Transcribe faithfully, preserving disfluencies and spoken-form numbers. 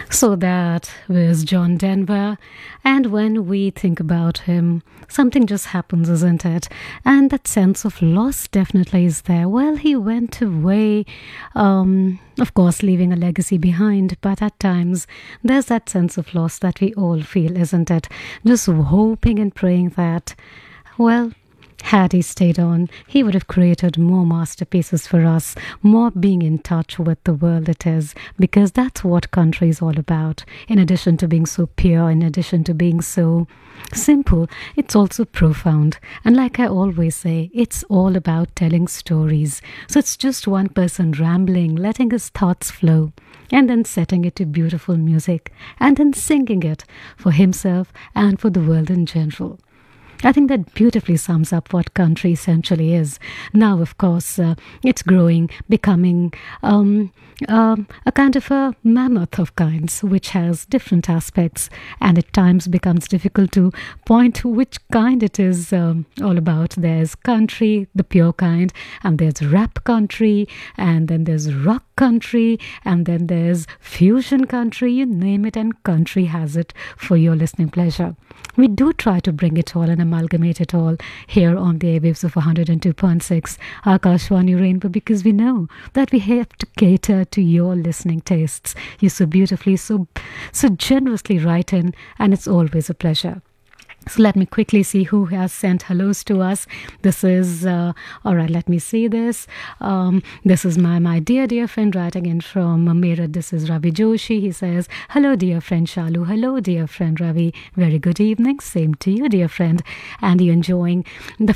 So that was John Denver. And when we think about him, something just happens, isn't it? And that sense of loss definitely is there. Well, he went away, um, of course, leaving a legacy behind. But at times, there's that sense of loss that we all feel, isn't it? Just hoping and praying that, well, had he stayed on, he would have created more masterpieces for us, more being in touch with the world it is, because that's what country is all about. In addition to being so pure, in addition to being so simple, it's also profound. And like I always say, it's all about telling stories. So it's just one person rambling, letting his thoughts flow, and then setting it to beautiful music, and then singing it for himself and for the world in general. I think that beautifully sums up what country essentially is. Now, of course, uh, it's growing, becoming um, um, a kind of a mammoth of kinds, which has different aspects, and at times becomes difficult to point to which kind it is um, all about. There's country, the pure kind, and there's rap country, and then there's rock country, and then there's fusion country. You name it, and country has it for your listening pleasure. We do try to bring it all and amalgamate it all here on the airwaves of one hundred two point six Akashwani Rainbow, because we know that we have to cater to your listening tastes. You so beautifully, so so generously write in, and it's always a pleasure. So let me quickly see who has sent hellos to us. This is, uh, all right, let me see this. Um, this is my, my dear, dear friend writing in from Meerut. This is Ravi Joshi. He says, hello, dear friend Shalu. Hello, dear friend Ravi. Very good evening. Same to you, dear friend. And you enjoying the